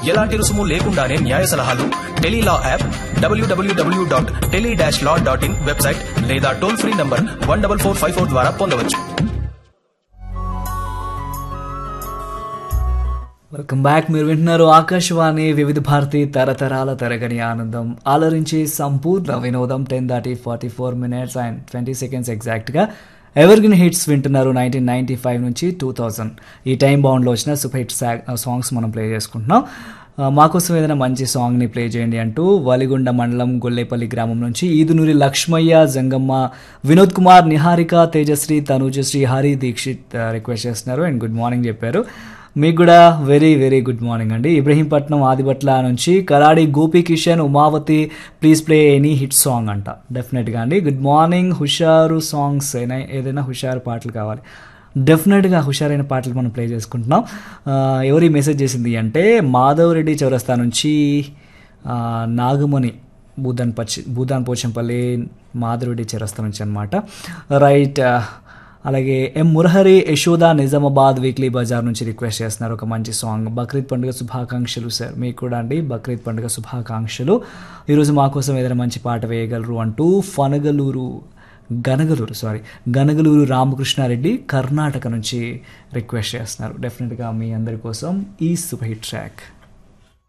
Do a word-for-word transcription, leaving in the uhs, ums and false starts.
ఎలాంటి రుసుము లేకుండానే న్యాయ సలహాలు Tele-Law app, WWW dot tele dash law dot in website లేదా toll free number one double four five four ద్వారా పొందవచ్చు. Welcome back. మీరు వింటున్నారు ఆకాశవాణి వివిధ భారతి తరతరాల తరగని ఆనందం ఆలరించి సంపూర్ణ వినోదం. టెన్ దాటి forty four minutes and twenty seconds ఎగ్జాక్ట్గా ఎవర్గ్రీన్ హిట్స్ వింటున్నారు. నైన్టీన్ నైన్టీ ఫైవ్ నుంచి టూ థౌజండ్ ఈ టైం బౌండ్లో వచ్చిన సూపర్ హిట్ సాంగ్స్ మనం ప్లే చేసుకుంటున్నాం. మాకోసం ఏదైనా మంచి సాంగ్ని ప్లే చేయండి అంటూ వలిగొండ మండలం గొల్లేపల్లి గ్రామం నుంచి ఈదునూరి లక్ష్మయ్య, జంగమ్మ, వినోద్ కుమార్, నిహారిక, తేజశ్రీ, తనుజశ్రీ, హరి దీక్షిత్ రిక్వెస్ట్ చేస్తున్నారు అండ్ గుడ్ మార్నింగ్ చెప్పారు. మీకు కూడా వెరీ వెరీ గుడ్ మార్నింగ్ అండి. ఇబ్రహీంపట్నం ఆదిబట్ల నుంచి Kaladi Gopikishan, Umavathi, please play any hit song అంట. డెఫినెట్గా అండి. Good morning. హుషారు సాంగ్స్ అయినా ఏదైనా హుషారు పాటలు కావాలి, డెఫినెట్గా హుషారైన పాటలు మనం ప్లే చేసుకుంటున్నాం. ఎవరి మెసేజ్ చేసింది అంటే మాధవ్ రెడ్డి చౌరస్తా నుంచి నాగమణి, భూదాన్ పచ్చి భూదాన్ పోచంపల్లి మాధవ్ రెడ్డి చౌరస్తా నుంచి అనమాట. రైట్. అలాగే ఎం మురహరి, యశోద, నిజామాబాద్ వీక్లీ బజార్ నుంచి రిక్వెస్ట్ చేస్తున్నారు ఒక మంచి సాంగ్. బక్రీద్ పండుగ శుభాకాంక్షలు సార్. మీకు కూడా అండి బక్రీద్ పండుగ శుభాకాంక్షలు. ఈరోజు మా కోసం ఏదైనా మంచి పాట వేయగలరు అంటూ ఫనగలూరు గనగలూరు సారీ గనగలూరు రామకృష్ణారెడ్డి కర్ణాటక నుంచి రిక్వెస్ట్ చేస్తున్నారు. డెఫినెట్గా మీ అందరి కోసం ఈ సూపర్ హిట్ ట్రాక్.